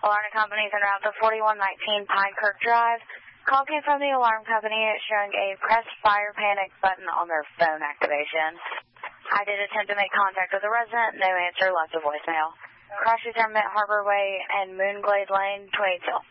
Alarm company is en route to 4119 Pinekirk Drive. Call came from the alarm company showing a press fire panic button on their phone activation. I did attempt to make contact with the resident. No answer, left a voicemail. Crash determinant Harbor Way and Moonglade Lane, 22.